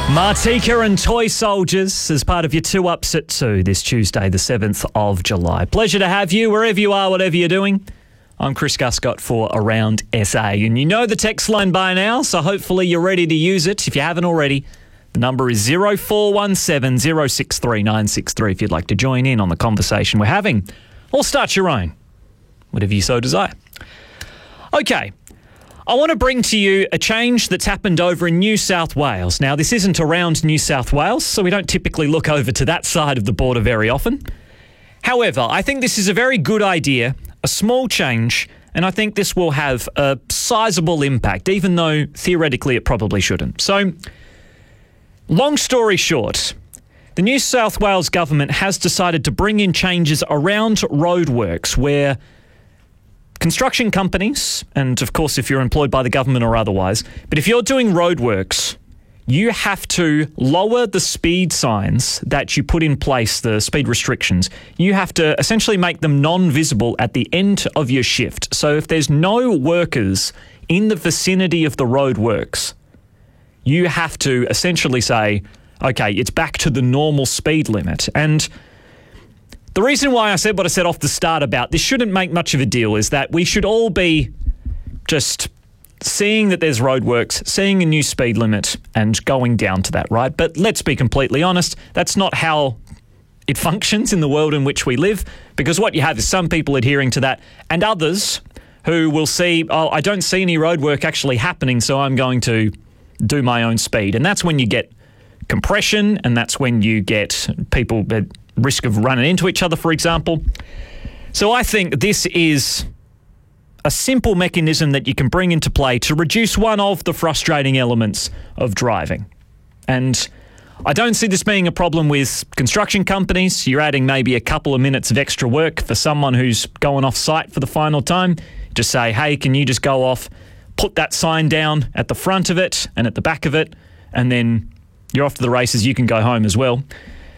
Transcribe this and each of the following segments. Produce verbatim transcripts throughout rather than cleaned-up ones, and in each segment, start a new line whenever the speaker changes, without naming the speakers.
Martika and Toy Soldiers as part of your two ups at two this Tuesday, the seventh of July. Pleasure to have you wherever you are, whatever you're doing. I'm Chris Guscott for Around S A. And you know the text line by now, so hopefully you're ready to use it. If you haven't already, the number is zero four one seven zero six three nine six three if you'd like to join in on the conversation we're having. Or start your own, whatever you so desire. Okay. I want to bring to you a change that's happened over in New South Wales. Now, this isn't around New South Wales, so we don't typically look over to that side of the border very often. However, I think this is a very good idea, a small change, and I think this will have a sizable impact, even though theoretically it probably shouldn't. So, long story short, the New South Wales government has decided to bring in changes around roadworks where construction companies, and of course if you're employed by the government or otherwise, but if you're doing roadworks, you have to lower the speed signs that you put in place, the speed restrictions. You have to essentially make them non-visible at the end of your shift. So if there's no workers in the vicinity of the roadworks, you have to essentially say, okay, it's back to the normal speed limit. And the reason why I said what I said off the start about this shouldn't make much of a deal is that we should all be just seeing that there's roadworks, seeing a new speed limit and going down to that, right? But let's be completely honest, that's not how it functions in the world in which we live, because what you have is some people adhering to that and others who will see, oh, I don't see any roadwork actually happening, so I'm going to do my own speed. And that's when you get compression, and that's when you get people at risk of running into each other, for example. So I think this is a simple mechanism that you can bring into play to reduce one of the frustrating elements of driving. And I don't see this being a problem with construction companies. You're adding maybe a couple of minutes of extra work for someone who's going off site for the final time. Just say, hey, can you just go off, put that sign down at the front of it and at the back of it, and then you're off to the races. You can go home as well.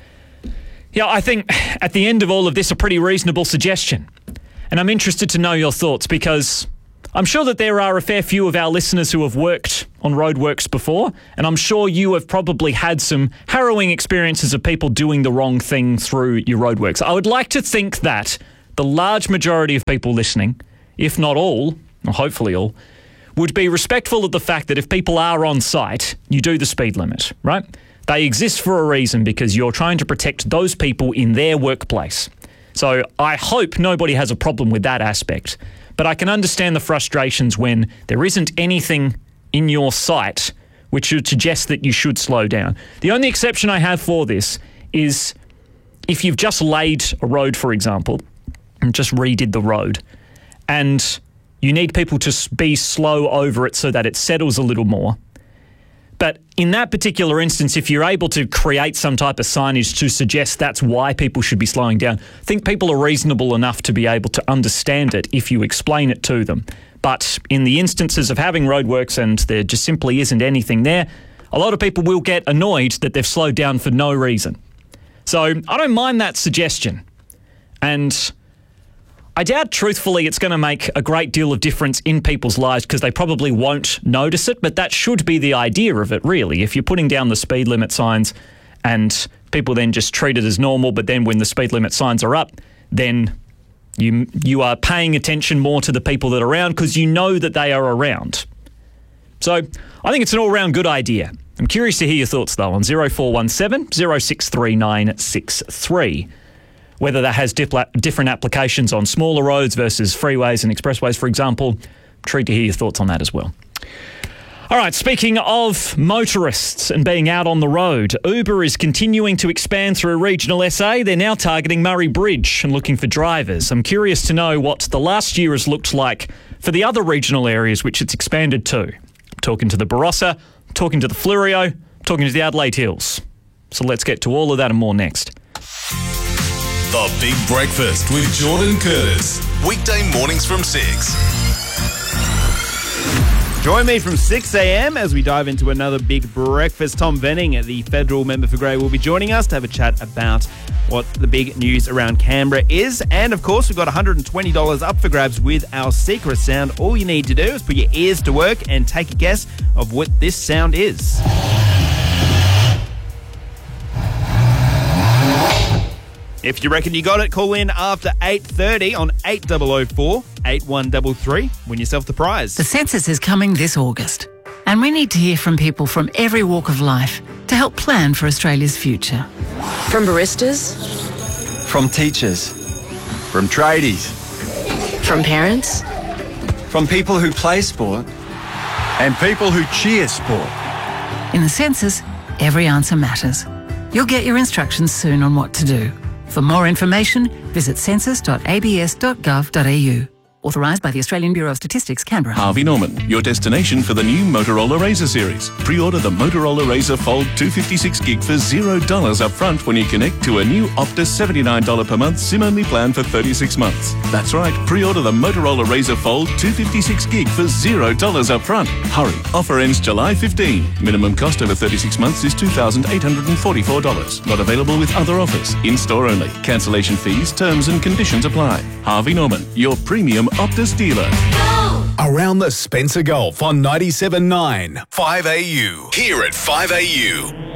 Yeah, I think at the end of all of this, a pretty reasonable suggestion. And I'm interested to know your thoughts, because I'm sure that there are a fair few of our listeners who have worked on roadworks before, and I'm sure you have probably had some harrowing experiences of people doing the wrong thing through your roadworks. I would like to think that the large majority of people listening, if not all, or hopefully all, would be respectful of the fact that if people are on site, you do the speed limit, right? They exist for a reason, because you're trying to protect those people in their workplace. So I hope nobody has a problem with that aspect. But I can understand the frustrations when there isn't anything in your sight which would suggest that you should slow down. The only exception I have for this is if you've just laid a road, for example, and just redid the road, and you need people to be slow over it so that it settles a little more. But in that particular instance, if you're able to create some type of signage to suggest that's why people should be slowing down, I think people are reasonable enough to be able to understand it if you explain it to them. But in the instances of having roadworks and there just simply isn't anything there, a lot of people will get annoyed that they've slowed down for no reason. So I don't mind that suggestion. And I doubt, truthfully, it's going to make a great deal of difference in people's lives, because they probably won't notice it, but that should be the idea of it, really. If you're putting down the speed limit signs and people then just treat it as normal, but then when the speed limit signs are up, then you you are paying attention more to the people that are around, because you know that they are around. So I think it's an all-round good idea. I'm curious to hear your thoughts, though, on zero four one seven zero six three nine six three. Whether that has dip- different applications on smaller roads versus freeways and expressways, for example. I'm intrigued to hear your thoughts on that as well. All right, speaking of motorists and being out on the road, Uber is continuing to expand through regional S A. They're now targeting Murray Bridge and looking for drivers. I'm curious to know what the last year has looked like for the other regional areas which it's expanded to. I'm talking to the Barossa, I'm talking to the Fleurieu, I'm talking to the Adelaide Hills. So let's get to all of that and more next.
The Big Breakfast with Jordan Curtis. Weekday mornings from six.
Join me from six a.m. as we dive into another Big Breakfast. Tom Venning, the federal member for Grey, will be joining us to have a chat about what the big news around Canberra is. And, of course, we've got one hundred twenty dollars up for grabs with our secret sound. All you need to do is put your ears to work and take a guess of what this sound is. If you reckon you got it, call in after eight thirty on eight double oh four, eight one three three. Win yourself the prize.
The census is coming this August, and we need to hear from people from every walk of life to help plan for Australia's future.
From baristas,
From teachers. From tradies.
from parents,
From people who play sport. And people who cheer sport.
In the census, every answer matters. You'll get your instructions soon on what to do. For more information, visit census dot a b s dot gov dot a u. Authorised by the Australian Bureau of Statistics, Canberra.
Harvey Norman, your destination for the new Motorola Razr series. Pre-order the Motorola Razr Fold two fifty-six gig for zero dollars up front when you connect to a new Optus seventy-nine dollars per month SIM-only plan for thirty-six months. That's right, pre-order the Motorola Razr Fold two fifty-six gig for zero dollars up front. Hurry, offer ends July fifteenth. Minimum cost over thirty-six months is two thousand eight hundred forty-four dollars. Not available with other offers. In-store only. Cancellation fees, terms and conditions apply. Harvey Norman, your premium Optus dealer.
Around the Spencer Gulf on ninety-seven point nine five A U. Here at five A U.